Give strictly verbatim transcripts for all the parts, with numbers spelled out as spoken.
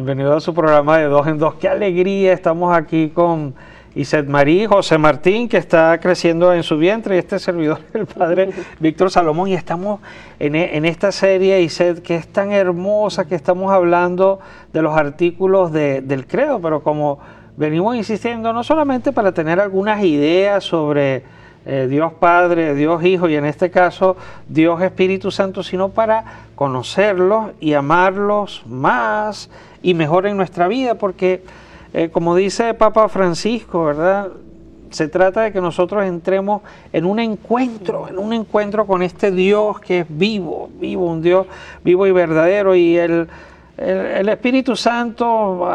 Bienvenido a su programa de Dos en Dos. ¡Qué alegría! Estamos aquí con Iset Marí, José Martín, que está creciendo en su vientre, y este servidor, el padre Víctor Salomón, y estamos en, en esta serie, Iset, que es tan hermosa, que estamos hablando de los artículos de, del credo, pero como venimos insistiendo, no solamente para tener algunas ideas sobre eh, Dios Padre, Dios Hijo, y en este caso Dios Espíritu Santo, sino para conocerlos y amarlos más y mejor en nuestra vida, porque Eh, como dice Papa Francisco, ¿verdad? Se trata de que nosotros entremos en un encuentro, en un encuentro con este Dios que es vivo, vivo, un Dios vivo y verdadero. Y el, el, el Espíritu Santo,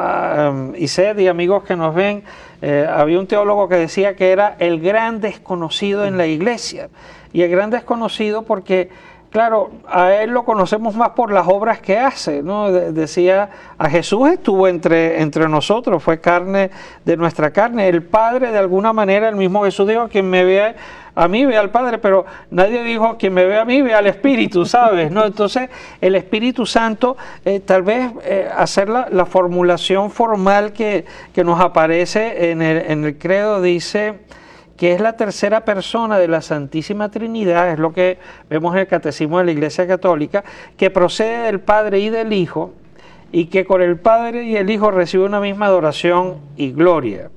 uh, y sed y amigos que nos ven, eh, había un teólogo que decía que era el gran desconocido en la iglesia. Y el gran desconocido porque, claro, a él lo conocemos más por las obras que hace, ¿no? De, decía, a Jesús estuvo entre, entre nosotros, fue carne de nuestra carne. El Padre, de alguna manera, el mismo Jesús dijo, quien me ve a mí, ve al Padre, pero nadie dijo, quien me ve a mí, ve al Espíritu, ¿sabes? ¿No? Entonces, el Espíritu Santo, eh, tal vez eh, hacer la, la formulación formal que, que nos aparece en el, en el credo, dice que es la tercera persona de la Santísima Trinidad, es lo que vemos en el Catecismo de la Iglesia Católica, que procede del Padre y del Hijo, y que con el Padre y el Hijo recibe una misma adoración y gloria.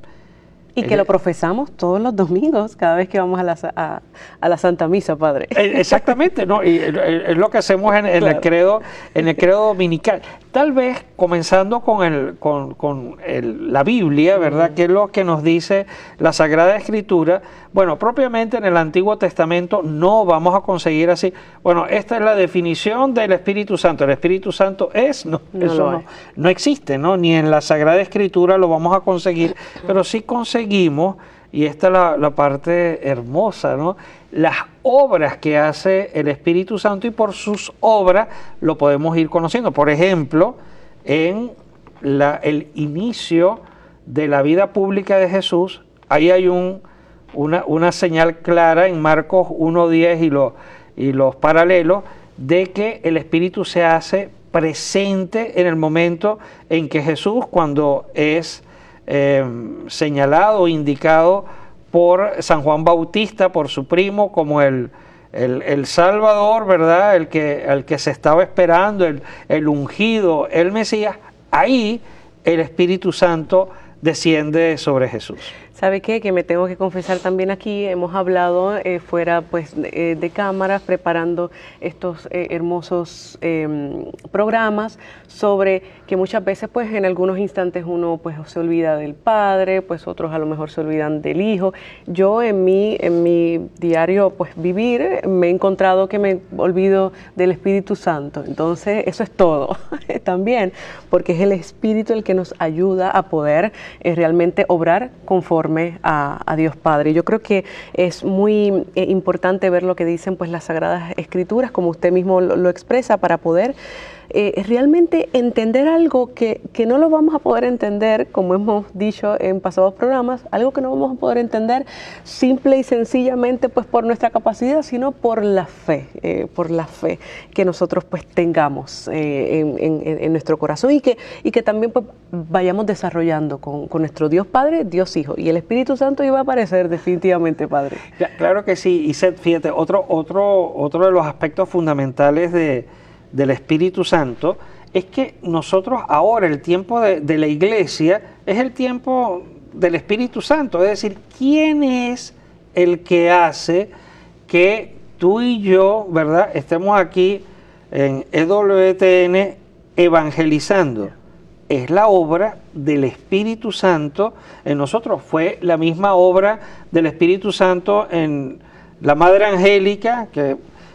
Y que lo profesamos todos los domingos, cada vez que vamos a la, a, a la Santa Misa, Padre. Exactamente, ¿no? Y es lo que hacemos en, en, claro. el credo, en el credo dominical. Tal vez comenzando con, el, con, con el, la Biblia, ¿verdad? Mm. Que es lo que nos dice la Sagrada Escritura. Bueno, propiamente en el Antiguo Testamento no vamos a conseguir así. Bueno, esta es la definición del Espíritu Santo. El Espíritu Santo es, no, no eso no, no existe, ¿no? Ni en la Sagrada Escritura lo vamos a conseguir, pero sí conseguimos, y esta es la, la parte hermosa, ¿no? Las obras que hace el Espíritu Santo, y por sus obras lo podemos ir conociendo. Por ejemplo, en la, el inicio de la vida pública de Jesús, ahí hay un, una, una señal clara en Marcos uno diez y, lo, y los paralelos, de que el Espíritu se hace presente en el momento en que Jesús, cuando es eh, señalado, indicado por San Juan Bautista, por su primo, como el, el, el Salvador, ¿verdad? El que, el que se estaba esperando, el, el ungido, el Mesías, ahí el Espíritu Santo desciende sobre Jesús. ¿Sabe qué? Que me tengo que confesar también aquí, hemos hablado eh, fuera pues de, de cámaras, preparando estos eh, hermosos eh, programas, sobre que muchas veces pues en algunos instantes uno pues se olvida del Padre, pues otros a lo mejor se olvidan del Hijo. Yo en mi, en mi diario pues vivir me he encontrado que me olvido del Espíritu Santo, entonces eso es todo también, porque es el Espíritu el que nos ayuda a poder eh, realmente obrar conforme A, a Dios Padre. Yo creo que es muy eh, importante ver lo que dicen pues las Sagradas Escrituras, como usted mismo lo, lo expresa, para poder eh, realmente entender algo que, que no lo vamos a poder entender, como hemos dicho en pasados programas, algo que no vamos a poder entender simple y sencillamente pues por nuestra capacidad, sino por la fe, eh, por la fe que nosotros pues tengamos eh, en, en, en nuestro corazón, y que, y que también pues vayamos desarrollando con, con nuestro Dios Padre, Dios Hijo, y el Espíritu Santo iba a aparecer definitivamente, Padre. Claro que sí, y fíjate, otro, otro, otro de los aspectos fundamentales de, del Espíritu Santo es que nosotros ahora, el tiempo de, de la iglesia, es el tiempo del Espíritu Santo, es decir, ¿quién es el que hace que tú y yo, ¿verdad?, estemos aquí en E W T N evangelizando? Es la obra del Espíritu Santo en nosotros. Fue la misma obra del Espíritu Santo en la Madre Angélica, que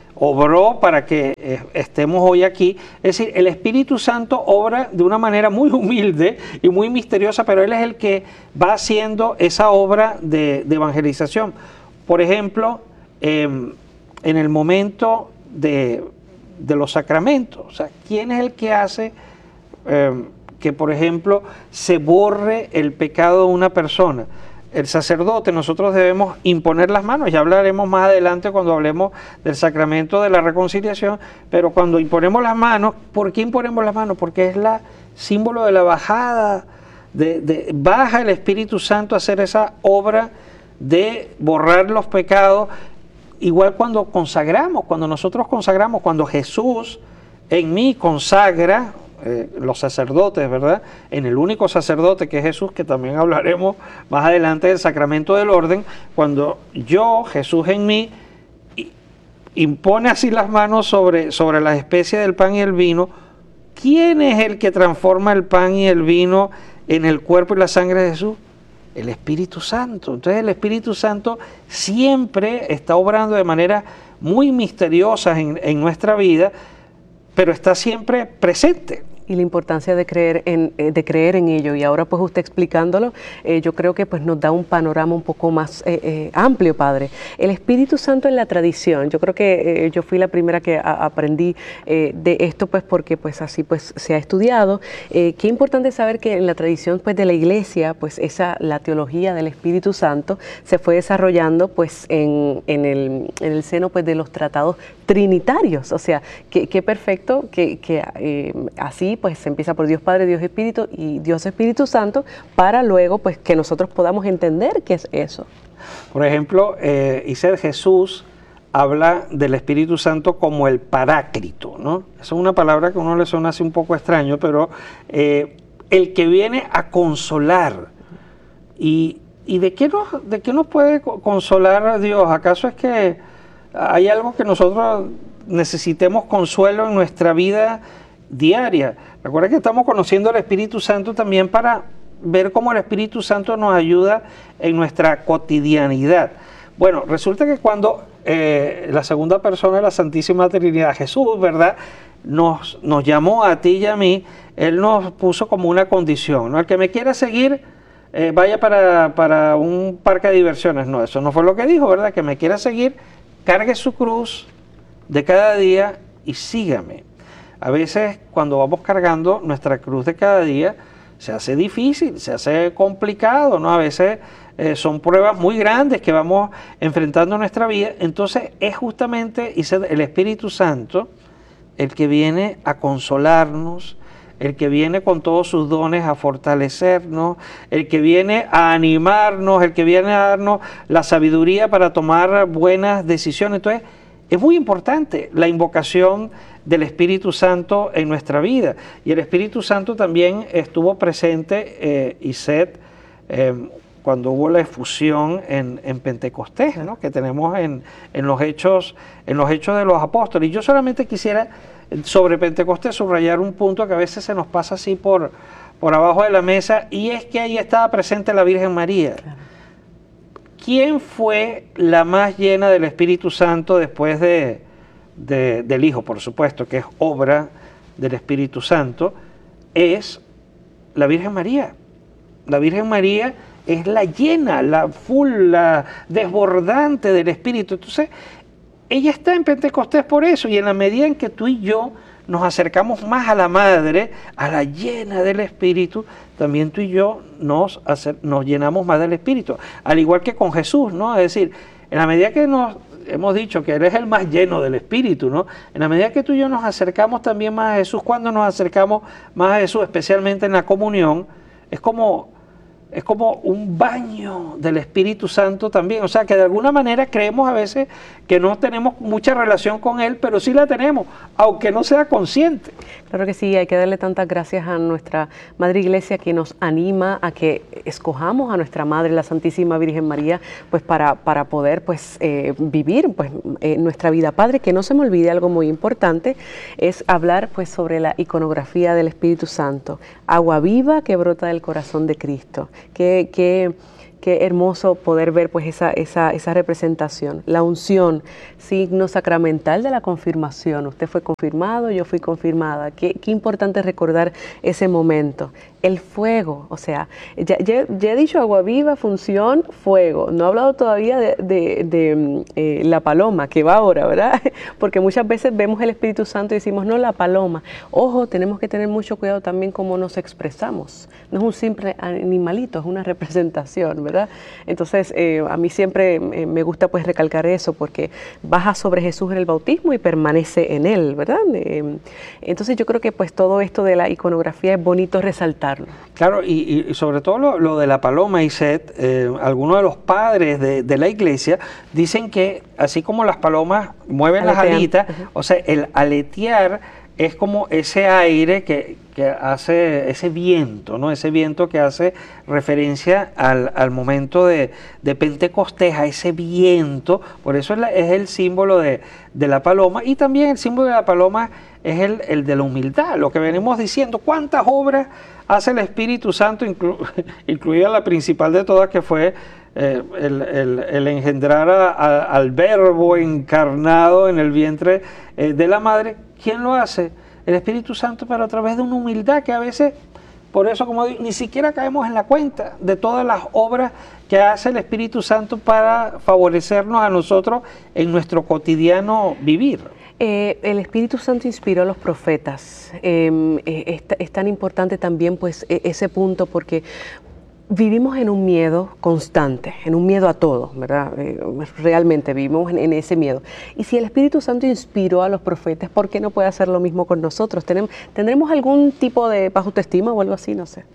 obró para que estemos hoy aquí. Es decir, el Espíritu Santo obra de una manera muy humilde y muy misteriosa, pero Él es el que va haciendo esa obra de, de evangelización. Por ejemplo, eh, en el momento de, de los sacramentos, o sea, ¿quién es el que hace eh, que, por ejemplo, se borre el pecado de una persona? el sacerdote, nosotros debemos imponer las manos. Ya hablaremos más adelante cuando hablemos del sacramento de la reconciliación, pero cuando imponemos las manos, ¿por qué imponemos las manos? Porque es la símbolo de la bajada, de, de, baja el Espíritu Santo a hacer esa obra de borrar los pecados. Igual cuando consagramos, cuando nosotros consagramos, cuando Jesús en mí consagra, Eh, los sacerdotes, ¿verdad? En el único sacerdote que es Jesús, que también hablaremos más adelante del sacramento del orden, cuando yo, Jesús en mí, impone así las manos sobre, sobre las especies del pan y el vino, ¿quién es el que transforma el pan y el vino en el cuerpo y la sangre de Jesús? El Espíritu Santo. Entonces el Espíritu Santo siempre está obrando de manera muy misteriosa en, en nuestra vida, pero está siempre presente. Y la importancia de creer en, de creer en ello. Y ahora pues usted explicándolo, eh, yo creo que pues nos da un panorama un poco más eh, eh, amplio, Padre. El Espíritu Santo en la tradición, yo creo que eh, yo fui la primera que a, aprendí eh, de esto, pues porque pues así pues se ha estudiado. Eh, qué importante saber que en la tradición pues de la Iglesia, pues esa, la teología del Espíritu Santo se fue desarrollando pues en, en, el, en el seno pues de los tratados trinitarios. O sea, qué, qué perfecto que, que eh, así pues se empieza por Dios Padre, Dios Espíritu y Dios Espíritu Santo, para luego pues que nosotros podamos entender qué es eso. Por ejemplo, eh, Isel, Jesús habla del Espíritu Santo como el Paráclito, ¿no? Esa es una palabra que a uno le suena así un poco extraño, pero eh, el que viene a consolar. ¿Y, y de, qué nos, de qué nos puede consolar Dios? ¿Acaso es que hay algo que nosotros necesitemos consuelo en nuestra vida diaria? Recuerda que estamos conociendo al Espíritu Santo también para ver cómo el Espíritu Santo nos ayuda en nuestra cotidianidad. Bueno, resulta que cuando eh, la segunda persona de la Santísima Trinidad, Jesús, ¿verdad?, nos, nos llamó a ti y a mí, Él nos puso como una condición, ¿no? El que me quiera seguir, eh, vaya para, para un parque de diversiones. No, eso no fue lo que dijo, ¿verdad? Que me quiera seguir, cargue su cruz de cada día y sígame. A veces cuando vamos cargando nuestra cruz de cada día se hace difícil, se hace complicado, ¿no? A veces eh, son pruebas muy grandes que vamos enfrentando en nuestra vida. Entonces es justamente el Espíritu Santo el que viene a consolarnos, el que viene con todos sus dones a fortalecernos, el que viene a animarnos, el que viene a darnos la sabiduría para tomar buenas decisiones. Entonces es muy importante la invocación del Espíritu Santo en nuestra vida. Y el Espíritu Santo también estuvo presente, eh, Iset, eh, cuando hubo la efusión en, en Pentecostés, ¿no?, que tenemos en, en, los hechos, en los hechos de los apóstoles. Y yo solamente quisiera sobre Pentecostés subrayar un punto que a veces se nos pasa así por, por abajo de la mesa, y es que ahí estaba presente la Virgen María. Claro. ¿Quién fue la más llena del Espíritu Santo después de, de, del Hijo, por supuesto, que es obra del Espíritu Santo? Es la Virgen María. La Virgen María es la llena, la full, la desbordante del Espíritu. Entonces, ella está en Pentecostés por eso, y en la medida en que tú y yo nos acercamos más a la Madre, a la llena del Espíritu, también tú y yo nos, hacer, nos llenamos más del Espíritu. Al igual que con Jesús, ¿no? Es decir, en la medida que nos hemos dicho que Él es el más lleno del Espíritu, ¿no? En la medida que tú y yo nos acercamos también más a Jesús, cuando nos acercamos más a Jesús, especialmente en la comunión, es como... es como un baño del Espíritu Santo también. O sea, que de alguna manera creemos a veces que no tenemos mucha relación con Él, pero sí la tenemos, aunque no sea consciente. Claro que sí, hay que darle tantas gracias a nuestra Madre Iglesia, que nos anima a que escojamos a nuestra Madre, la Santísima Virgen María, pues para, para poder pues eh, vivir pues eh, nuestra vida. Padre, que no se me olvide algo muy importante, es hablar pues sobre la iconografía del Espíritu Santo. Agua viva que brota del corazón de Cristo. Qué, qué, qué hermoso poder ver pues esa, esa, esa representación. La unción, signo sacramental de la confirmación. Usted fue confirmado, yo fui confirmada. Qué, qué importante recordar ese momento. El fuego, o sea, ya, ya, ya he dicho agua viva, función, fuego. No he hablado todavía de, de, de eh, la paloma, que va ahora, ¿verdad? Porque muchas veces vemos el Espíritu Santo y decimos, no, la paloma. Ojo, tenemos que tener mucho cuidado también cómo nos expresamos. No es un simple animalito, es una representación, ¿verdad? ¿verdad? Entonces, eh, a mí siempre eh, me gusta pues recalcar eso, porque baja sobre Jesús en el bautismo y permanece en él, ¿verdad? Eh, entonces yo creo que pues todo esto de la iconografía es bonito resaltarlo. Claro, y, y sobre todo lo, lo de la paloma, Isette, eh, algunos de los padres de, de la iglesia dicen que así como las palomas mueven Aletean. las alitas, Uh-huh. o sea, el aletear es como ese aire que, que hace, ese viento, ¿no? Ese viento que hace referencia al, al momento de, de Pentecostés, a ese viento, por eso es, la, es el símbolo de, de la paloma, y también el símbolo de la paloma es el, el de la humildad, lo que venimos diciendo, cuántas obras hace el Espíritu Santo, inclu, incluida la principal de todas, que fue eh, el, el, el engendrar a, a, al verbo encarnado en el vientre eh, de la madre. ¿Quién lo hace? El Espíritu Santo, pero a través de una humildad que a veces, por eso como digo, ni siquiera caemos en la cuenta de todas las obras que hace el Espíritu Santo para favorecernos a nosotros en nuestro cotidiano vivir. Eh, el Espíritu Santo inspiró a los profetas. Eh, es, es tan importante también pues ese punto, porque vivimos en un miedo constante, en un miedo a todo, ¿verdad? Eh, realmente vivimos en, en ese miedo. Y si el Espíritu Santo inspiró a los profetas, ¿por qué no puede hacer lo mismo con nosotros? ¿Tenemos, ¿Tendremos algún tipo de baja autoestima o algo así? No sé.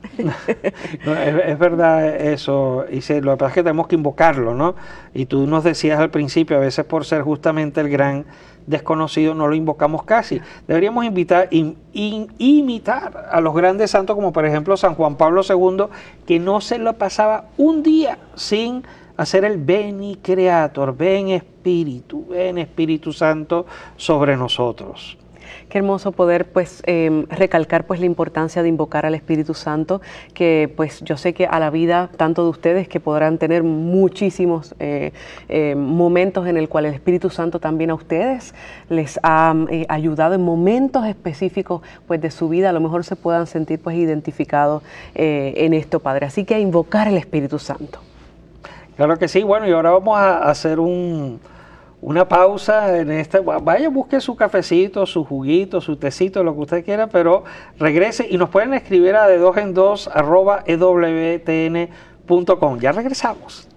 No, es, es verdad eso, y sí, lo que pasa es que tenemos que invocarlo, ¿no? Y tú nos decías al principio, a veces por ser justamente el gran desconocido no lo invocamos casi. Deberíamos invitar, in, in, imitar a los grandes santos, como por ejemplo San Juan Pablo segundo, que no se lo pasaba un día sin hacer el Veni Creator, ven Espíritu, ven Espíritu Santo sobre nosotros. Qué hermoso poder pues eh, recalcar pues la importancia de invocar al Espíritu Santo, que pues yo sé que a la vida tanto de ustedes que podrán tener muchísimos eh, eh, momentos en el cual el Espíritu Santo también a ustedes les ha eh, ayudado en momentos específicos pues de su vida, a lo mejor se puedan sentir pues identificados eh, en esto, Padre. Así que a invocar el Espíritu Santo. Claro que sí. Bueno, y ahora vamos a hacer un una pausa en esta, vaya, busque su cafecito, su juguito, su tecito, lo que usted quiera, pero regrese y nos pueden escribir a de dos en dos arroba e w t n punto com. Ya regresamos.